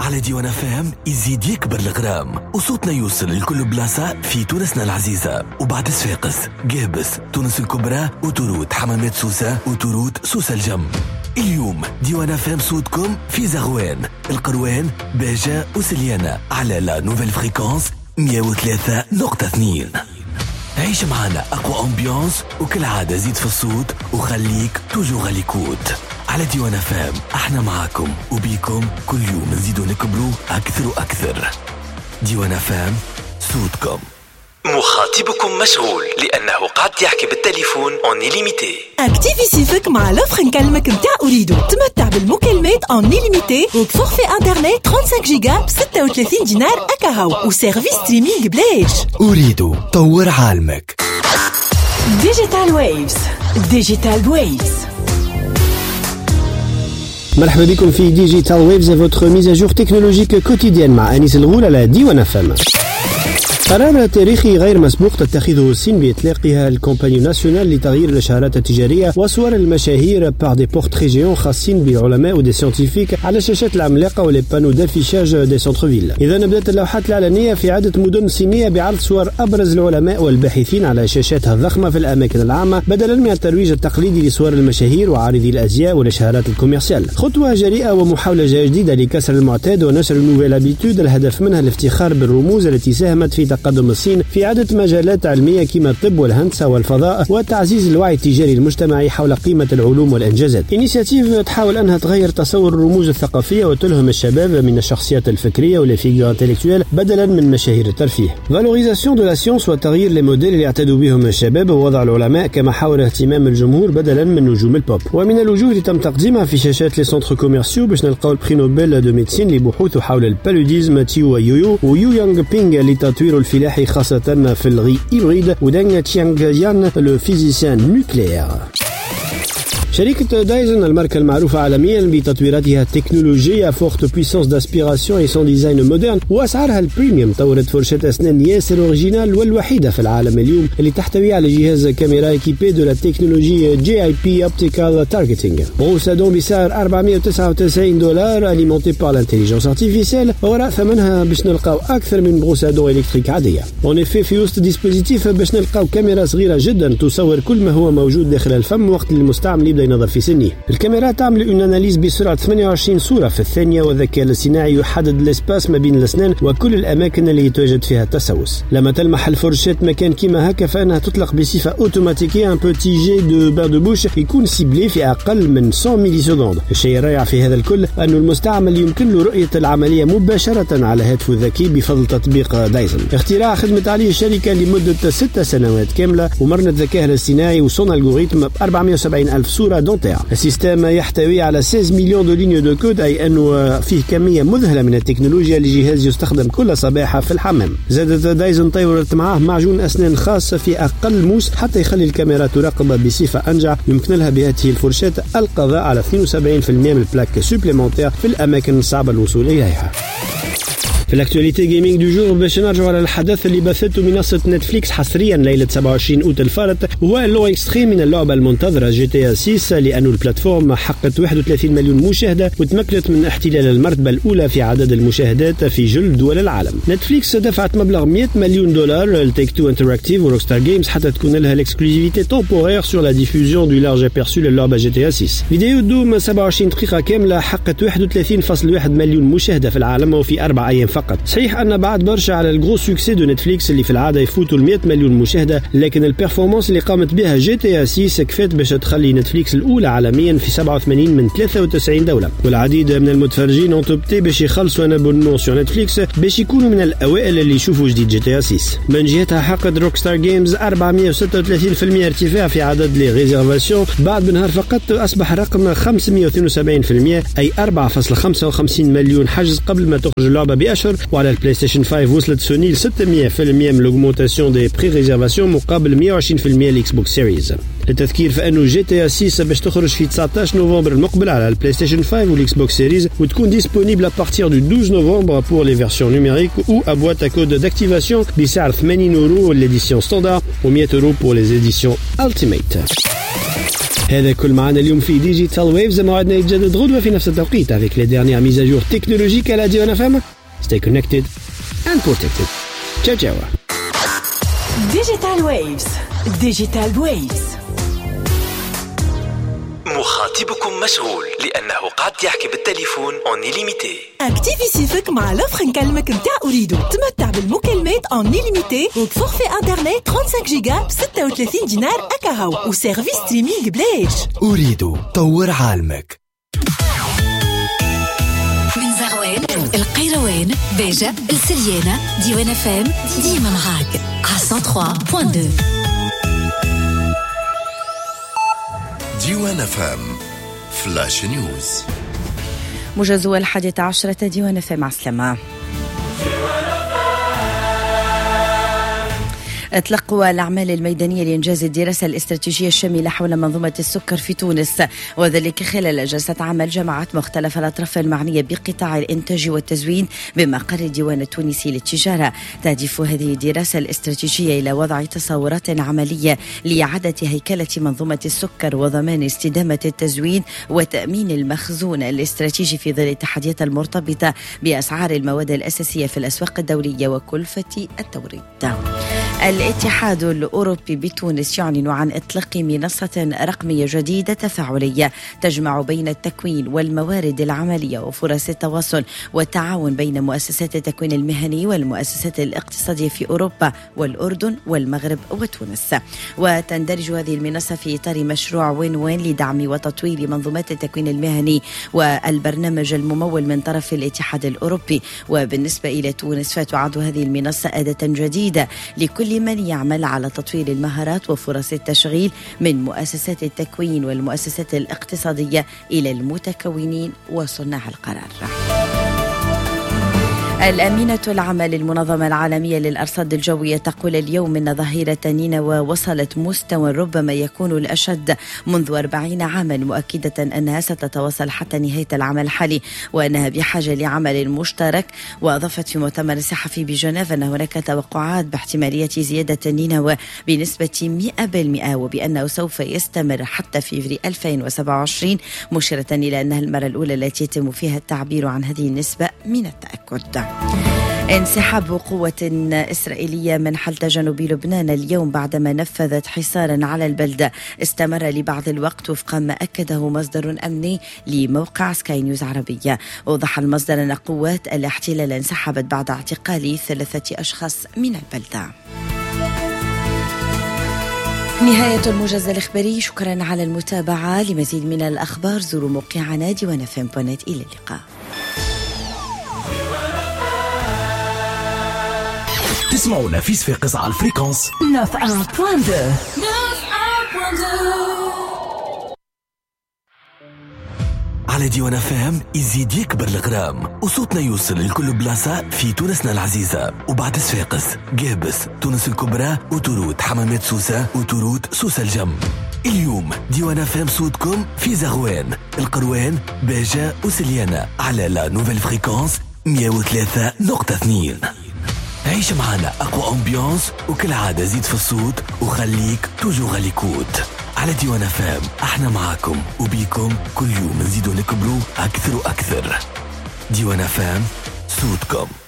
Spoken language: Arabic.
على ديوان FM يزيد يكبر الغرام وصوتنا يوصل لكل بلاصة في تونسنا العزيزة وبعد صفاقس قابس تونس الكبرى وتروت حمامات سوسة وتروت سوسة الجم. اليوم ديوان FM صوتكم في زغوان القروان باجة وسليانة على لا نوفيل فريكونس 103.2. عيش معنا أقوى أمبيانس وكل عادة زيد في الصوت وخليك توجو غاليكوت. على ديوان FM احنا معاكم وبيكم كل يوم نزيدو نكبروا أكثر وأكثر. ديوان FM صوتكم. مخاطبكم مشغول لأنه قاعد يحكي بالتليفون اون إليميتي. اكتيفي سيفك مع لوفر نكلمك متاع أريدو. تمتع بالمكالمات اون إليميتي وبفورفي انترنت 35 جيجا ب 36 دينار أكاهو وسيرفيس ستريمينج بلاش. أريدو طور عالمك. ديجيتال ويفز. ديجيتال ويفز. مرحبا بكم في ديجيتال ويفز votre mise à jour technologique quotidienne مع أنيس الغول على ديوان FM. قرار تاريخي غير مسبوق تتخذه الصين بإطلاقها الكومباني ناسيونال لتغيير الإشعارات التجارية وصور المشاهير par des portraits géants خاصين بعلماء ودي سيانتيفيك على الشاشات العملاقة ولي بانو دافيشاج دي سنتر فيل. إذا بدأت اللوحات الإعلانية في عدة مدن صينية بعرض صور أبرز العلماء والباحثين على شاشاتها الضخمة في الأماكن العامة بدلا من الترويج التقليدي لصور المشاهير وعارضي الأزياء والإشعارات الكوميرسيال. خطوة جريئة ومحاولة جديدة لكسر المعتاد ونشر النوفيل ابيتود الهدف منها الافتخار بالرموز التي ساهمت في تقدم الصين في عدة مجالات علمية كما الطب والهندسة والفضاء وتعزيز الوعي التجاري المجتمعي حول قيمة العلوم والإنجازات. إنيشياتيف تحاول أنها تغير تصور الرموز الثقافية وتلهم الشباب من الشخصيات الفكرية والفيجور انتلكتويل بدلا من مشاهير الترفيه. فالوريزاسيون دو لا سيونس وتغيير لي موديل اللي يعتدوا بهم الشباب ووضع العلماء كمحاور اهتمام الجمهور بدلا من نجوم البوب. ومن الوجوه اللي تم تقديمها في شاشات لي سونتر كوميرسيو باش نلقاو البري نوبل دو ميديسين لبحوث حول البالوديزم تيو ويويو ويو بينغ لتطوير الفلاحي خاصة في الغي إبريد ودانغ تشيانغ يان لو فيزيسيان نوكليير. شركة دايزن الماركة المعروفة عالميا بتطويراتها التكنولوجية فورت بويسانس داسبيراسيون اي سون ديزاين مودرن وأسعارها البريميوم طورت فرشة أسنان ياسر أوريجينال والوحيدة في العالم اليوم اللي تحتوي على جهاز كاميرا ايكيبي دو لا تكنولوجي جي اي بي اوبتيكال تارجتينغ. بروسادون بسعر $499 أليمونتي بار الانتيليجنس ارتيفيسيال وراء ثمنها باش نلقاو أكثر من بروسادون إلكتريك عادية. اون افي في وسط ديسبوزيتيف باش نلقاو كاميرا صغيرة جدا تصور كل ما هو موجود داخل الفم وقت المستعمل يبدأ ينظر في سنه. الكاميرا تعمل اون اناليز بسرعه 28 صوره في الثانيه والذكاء الاصطناعي يحدد الاسباس ما بين الاسنان وكل الاماكن اللي يتواجد فيها التسوس. لما تلمح الفرشات مكان كيما هكا فانها تطلق بصفه اوتوماتيكيه ان بوتي جي دو بار دو بوش يكون سيبلي في اقل من 100 ملي سكوند. الشيء الرائع في هذا الكل انه المستعمل يمكن له رؤيه العمليه مباشره على هاتفه الذكي بفضل تطبيق دايزن. اختراع خدمت عليه الشركه لمده 6 سنوات كامله ومرنت الذكاء الاصطناعي وصون الجوريثم ب 470,000 صوره دونتير. السيستم يحتوي على 16 مليون دو لينيو دو كود أي أنه فيه كمية مذهلة من التكنولوجيا لجهاز يستخدم كل صباحة في الحمام. زادت دايزن طورت معاه معجون أسنان خاص في أقل موس حتى يخلي الكاميرا تراقب بصفة أنجع. يمكن لها بهذه الفرشاة القضاء على 72% من البلاك سوبليمونتير في الأماكن الصعبة الوصول إليها. في الاكتواليتي جيمنج دو جور باش نرجعوا على الحدث اللي بثته منصة نتفليكس حصريا ليلة 27 أوت الفارط وهو اللو اكستريم من اللعبة المنتظرة GTA 6 لأنه البلاتفورم حققت 31 مليون مشاهدة وتمكنت من احتلال المرتبة الأولى في عدد المشاهدات في جل دول العالم. نتفليكس دفعت مبلغ $100 مليون لتيك تو انتراكتيف وروكستار جيمز حتى تكون لها الاكسكلوزيفيتي تومبورير سور لا ديفوزيون دو لارج ابيرسو للعبة GTA 6. فيديو دوم 27 دقيقة كاملة حققت 31.1 مليون مشاهدة في العالم وفي 4 أيام فقط. صحيح أن بعد برشا على الجرو سوكسي دو نتفليكس اللي في العادة يفوتوا 100 مليون مشاهدة لكن البرفورمانس اللي قامت بها GTA 6 كفات باش تخلي نتفليكس الأولى عالميا في 87 من 93 دولة. والعديد من المتفرجين انتوبتي باش يخلصوا ان ابونمون سور نتفليكس باش يكونوا من الأوائل اللي يشوفوا جديد GTA 6. من جهتها حققت روكستار جيمز 436% ارتفاع في عدد لي ريزيرفاسيون بعد بنهار فقط أصبح رقم 572% أي 4.55 مليون حجز قبل ما تخرج اللعبة بأشهر. وعلى البلاي ستيشن 5 وصلت سوني 600% من لوغمونتاسيون دي بري ريزيرفاسيون مقابل 120% الاكس بوكس سيريز. للتذكير فانه GTA 6 باش تخرج في 19 نوفمبر المقبل على البلاي ستيشن 5 والاكس بوكس سيريز وتكون ديسپونيبل à partir du 12 novembre pour les versions numériques ou à boîte à code d'activation بسعر 80 € l'édition standard و 100 € pour les éditions Ultimate. هذا كل معنا اليوم في ديجيتال ويفز. موعدنا يتجدد غدوة في نفس التوقيت avec les dernières mises à jour technologiques à la Diwan FM. Stay connected and protected. Ciao ciao. Digital Waves. Digital Waves. مخاطبكم مشغول لأنه قاعد يحكي بالتليفون اون إليميتي. اكتيفي سيفك مع لوفر نكلمك متاع أريدو. تمتع بالمكالمات اون إليميتي وبفورفي انترنت 35 جيجا ب 36 دينار أكاهو وسيرفيس ستريمينغ بلاش. أريدو طور عالمك. من زغوان القيروان باجة السريانة ديوان FM ديما معاك على 103.2 ديوان FM فلاش نيوز. موجز 11 ديوان FM. مع السلامة. تلقوا الأعمال الميدانية لإنجاز الدراسة الاستراتيجية الشاملة حول منظومة السكر في تونس، وذلك خلال جلسة عمل جمعت مختلف الأطراف المعنية بقطاع الإنتاج والتزوين بمقر الديوان التونسي للتجارة. تهدف هذه الدراسة الاستراتيجية إلى وضع تصورات عملية لإعادة هيكلة منظومة السكر وضمان استدامة التزوين وتأمين المخزون الاستراتيجي في ظل التحديات المرتبطة بأسعار المواد الأساسية في الأسواق الدولية وكلفة التوريد. الاتحاد الأوروبي بتونس يعلن عن إطلاق منصة رقمية جديدة تفاعلية تجمع بين التكوين والموارد العملية وفرص التواصل والتعاون بين مؤسسات التكوين المهني والمؤسسات الاقتصادية في أوروبا والأردن والمغرب وتونس. وتندرج هذه المنصة في إطار مشروع وين لدعم وتطوير منظومات التكوين المهني والبرنامج الممول من طرف الاتحاد الأوروبي. وبالنسبة إلى تونس فتعد هذه المنصة أداة جديدة لكل من يعمل على تطوير المهارات وفرص التشغيل من مؤسسات التكوين والمؤسسات الاقتصادية إلى المتكونين وصناع القرار. الأمينة العامة للمنظمة العالمية للأرصاد الجوية تقول اليوم أن ظاهرة نينوى وصلت مستوى ربما يكون الأشد منذ 40 عاما، مؤكدة أنها ستتواصل حتى نهاية العام الحالي وأنها بحاجة لعمل مشترك. وأضافت في مؤتمر صحفي بجنيف أن هناك توقعات باحتمالية زيادة نينوى بنسبة 100% وبأنه سوف يستمر حتى في 2027، مشيرة إلى أنها المرة الأولى التي يتم فيها التعبير عن هذه النسبة من التأكد. انسحاب قوة إسرائيلية من حلب جنوب لبنان اليوم بعدما نفذت حصارا على البلدة استمر لبعض الوقت وفق ما أكده مصدر أمني لموقع سكاي نيوز عربية. وضح المصدر أن قوات الاحتلال انسحبت بعد اعتقال 3 أشخاص من البلدة. نهاية الموجز الإخباري. شكرا على المتابعة. لمزيد من الأخبار زوروا موقعنا ديوان FM.net. إلى اللقاء. تسمعونا في صفاقس على الفريكونس 91.2. على ديوان FM يزيد يكبر الغرام وصوتنا يوصل لكل بلاصة في تونسنا العزيزة وبعد صفاقس قابس تونس الكبرى وتروت حمامات سوسة وتروت سوسة الجم. اليوم ديوان FM صوتكم في زغوان القروان باجة وسليانة على لا نوفيل فريكونس 103.2. عيش معنا أقوى أمبيانس وكل عادة زيد في الصوت وخليك توجو غاليكوت. على ديوان FM احنا معاكم وبيكم كل يوم نزيدو نكبرو أكثر وأكثر. ديوان FM صوتكم.